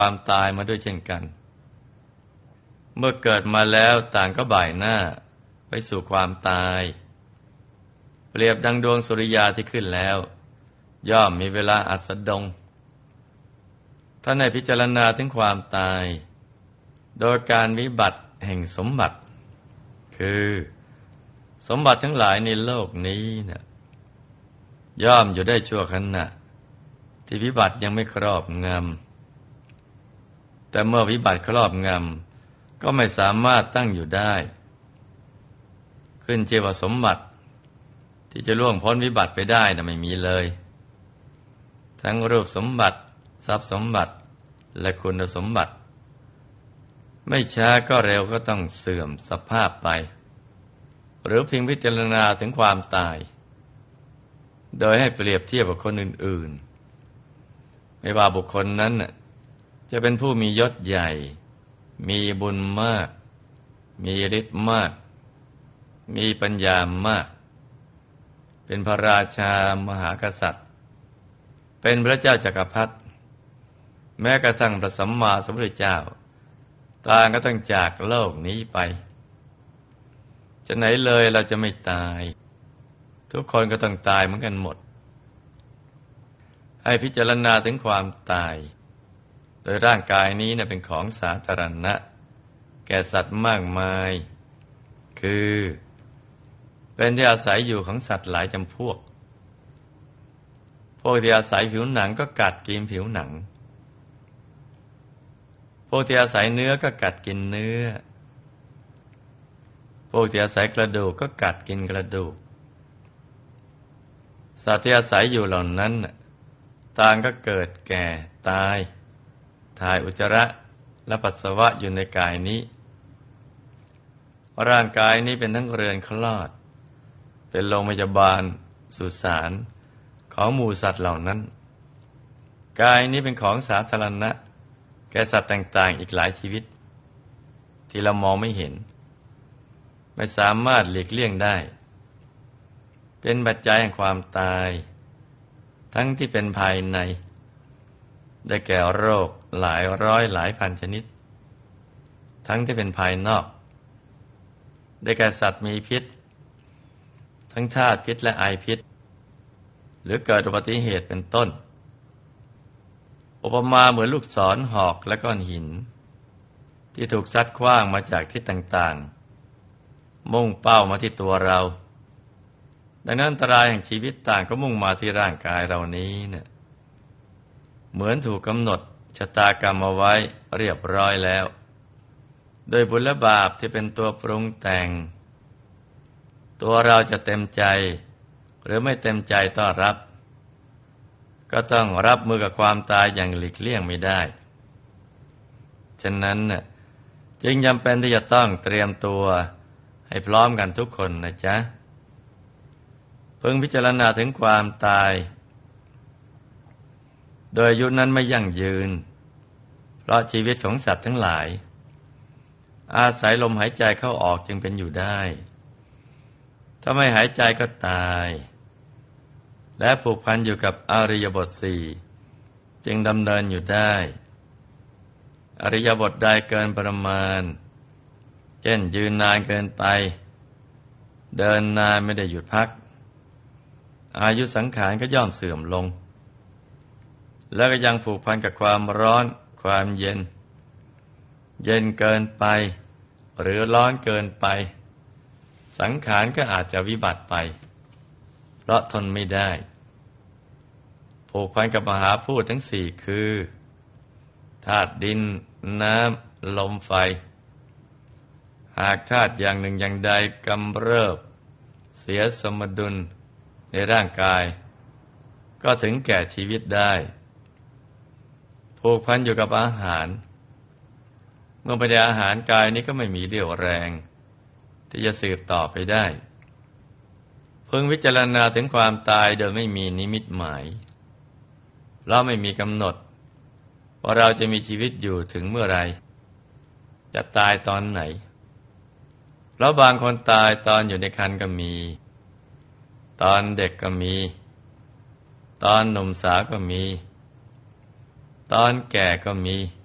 ความตายมาด้วยเช่นกัน เมื่อเกิดมาแล้วต่างก็บ่ายหน้าไปสู่ความตายเปรียบดังดวงสุริยาที่ขึ้นแล้วย่อมมีเวลาอัสดงท่านให้พิจารณาถึงความตายโดยการวิบัติแห่งสมบัติคือสมบัติทั้งหลายในโลกนี้เนี่ยย่อมอยู่ได้ชั่วขณะที่วิบัติยังไม่ครอบงำแต่เมื่อวิบัติครอบงำก็ไม่สามารถตั้งอยู่ได้ขึ้นชื่อว่าสมบัติที่จะล่วงพ้นวิบัติไปได้นะไม่มีเลยทั้งรูปสมบัติทรัพย์สมบัติและคุณสมบัติไม่ช้าก็เร็วก็ต้องเสื่อมสภาพไปหรือเพียงพิจารณาถึงความตายโดยให้เปรียบเทียบกับคนอื่นๆไม่ว่าบุคคลนั้นจะเป็นผู้มียศใหญ่มีบุญมากมีฤทธิ์มากมีปัญญามากเป็นพระราชามหากษัตริย์เป็นพระเจ้าจักรพรรดิแม้กระทั่งพระสัมมาสัมพุทธเจ้าต่างก็ต้องจากโลกนี้ไปจะไหนเลยเราจะไม่ตายทุกคนก็ต้องตายเหมือนกันหมดให้พิจารณาถึงความตายโดยร่างกายนี้เป็นของสาธารณะแก่สัตว์มากมายคือเป็นที่อาศัยอยู่ของสัตว์หลายจำพวกที่อาศัยผิวหนังก็กัดกินผิวหนังพวกที่อาศัยเนื้อก็กัดกินเนื้อพวกที่อาศัยกระดูกก็กัดกินกระดูกสัตว์ที่อาศัยอยู่เหล่านั้นต่างก็เกิดแก่ตายถ่ายอุจจาระและปัสสาวะอยู่ในกายนี้ร่างกายนี้เป็นทั้งเรือนคลอดเป็นโรงพยาบาลสุสานของหมู่สัตว์เหล่านั้นกายนี้เป็นของสาธารณะแก่สัตว์ต่างๆอีกหลายชีวิตที่เรามองไม่เห็นไม่สามารถหลีกเลี่ยงได้เป็นปัจจัยแห่งความตายทั้งที่เป็นภายในได้แก่โรคหลายร้อยหลายพันชนิดทั้งที่เป็นภายนอกได้แก่สัตว์มีพิษทั้งธาตุพิษและไอพิษหรือเกิดอุบัติเหตุเป็นต้นอุปมาเหมือนลูกศรหอกและก้อนหินที่ถูกซัดขว้างมาจากทิศต่างๆมุ่งเป้ามาที่ตัวเราดังนั้นอันตรายแห่งชีวิตต่างก็มุ่งมาที่ร่างกายเรานี้เหมือนถูกกำหนดชะตากรรมเอาไว้เรียบร้อยแล้วโดยบุญและบาปที่เป็นตัวปรุงแต่งตัวเราจะเต็มใจหรือไม่เต็มใจต้อนรับก็ต้องรับมือกับความตายอย่างหลีกเลี่ยงไม่ได้ฉะนั้นจึงจำเป็นที่จะต้องเตรียมตัวให้พร้อมกันทุกคนนะจ๊ะพึงพิจารณาถึงความตายโดยอายุนั้นไม่ยั่งยืนเพราะชีวิตของสัตว์ทั้งหลายอาศัยลมหายใจเข้าออกจึงเป็นอยู่ได้ถ้าไม่หายใจก็ตายและผูกพันอยู่กับอริยบทสี่จึงดำเนินอยู่ได้อริยบทใดเกินประมาณเช่นยืนนานเกินไปเดินนานไม่ได้หยุดพักอายุสังขารก็ย่อมเสื่อมลงแล้วก็ยังผูกพันกับความร้อนความเย็นเย็นเกินไปหรือร้อนเกินไปสังขารก็อาจจะวิบัติไปเพราะทนไม่ได้ผูกพันกับมหาภูตทั้งสี่คือธาตุดินน้ำลมไฟหากธาตุอย่างหนึ่งอย่างใดกำเริบเสียสมดุลในร่างกายก็ถึงแก่ชีวิตได้ผูกพันอยู่กับอาหารเมื่อไม่ได้อาหารกายนี้ก็ไม่มีเรี่ยวแรงที่จะสืบต่อไปได้พึงพิจารณาถึงความตายโดยไม่มีนิมิตหมายเราไม่มีกำหนดว่าเราจะมีชีวิตอยู่ถึงเมื่อไรจะตายตอนไหนเพราะบางคนตายตอนอยู่ในครรภ์ก็มีตอนเด็กก็มีตอนหนุ่มสาวก็มีตอนแก่ก็มี